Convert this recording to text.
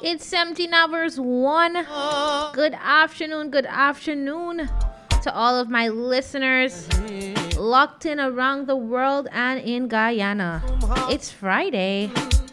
It's 17 hours 1. Good afternoon to all of my listeners locked in around the world and in Guyana. It's Friday.